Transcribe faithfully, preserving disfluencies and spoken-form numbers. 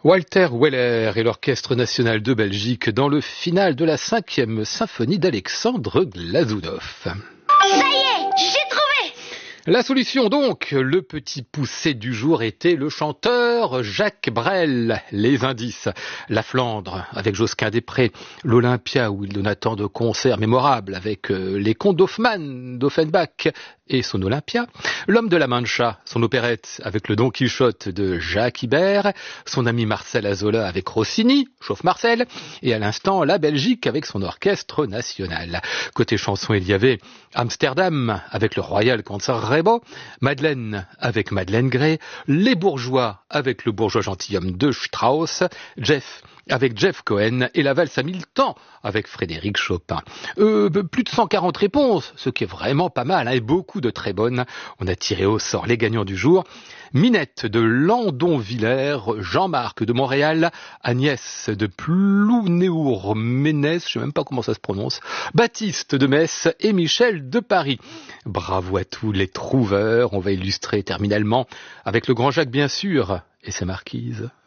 Walter Weller et l'Orchestre national de Belgique dans le final de la cinquième symphonie d'Alexandre Glazunov. Ça y est, j'ai trouvé! La solution donc, le petit poussé du jour était le chanteur Jacques Brel. Les indices, la Flandre avec Josquin des Prés, l'Olympia où il donna tant de concerts mémorables avec les contes d'Hoffmann, d'Offenbach et son Olympia, l'Homme de la Mancha, son opérette avec le Don Quichotte de Jacques Ibert, son ami Marcel Azola avec Rossini, Chauffe Marcel, et à l'instant la Belgique avec son orchestre national. Côté chanson, il y avait Amsterdam avec le Royal Concertgebouw, Madeleine avec Madeleine Gray, Les Bourgeois avec le bourgeois gentilhomme de Strauss, Jeff avec Jeff Cohen et la valse à mille temps avec Frédéric Chopin. Euh, plus de cent quarante réponses, ce qui est vraiment pas mal, hein, et beaucoup de très bonnes. On a tiré au sort les gagnants du jour. Minette de Landonvillers, Jean-Marc de Montréal, Agnès de Plounéour-Ménès, je sais même pas comment ça se prononce, Baptiste de Metz et Michel de Paris. Bravo à tous les trouveurs. On va illustrer terminalement avec le grand Jacques bien sûr et ses marquises.